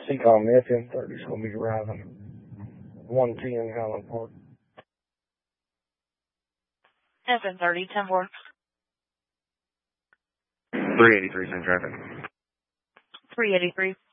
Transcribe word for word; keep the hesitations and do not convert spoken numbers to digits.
C-Com F M thirty is going to be arriving one ten Highland Park. F M thirty, ten four. three eighty-three, same traffic. three eighty-three.